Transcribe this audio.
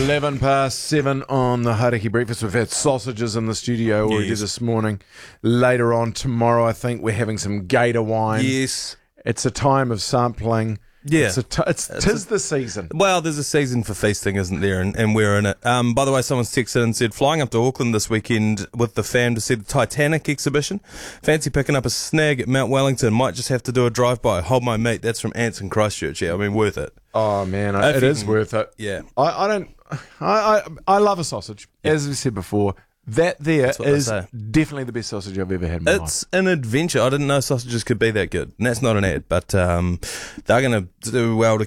11:07 on the Hauraki Breakfast. We've had sausages in the studio already this morning. Later on tomorrow, I think we're having some gator wine. Yes. It's a time of sampling. Yeah. Tis the season. Well, there's a season for feasting, isn't there? And we're in it. By the way, someone's texted and said, flying up to Auckland this weekend with the fam to see the Titanic exhibition. Fancy picking up a snag at Mount Wellington. Might just have to do a drive-by. Hold my meat. That's from Ants in Christchurch. Yeah, I mean, worth it. Oh, man, it is worth it. Yeah. I love a sausage. As we said before, that there is definitely the best sausage I've ever had in my life. It's an adventure. I didn't know sausages could be that good. And that's not an ad, but they're going to do well to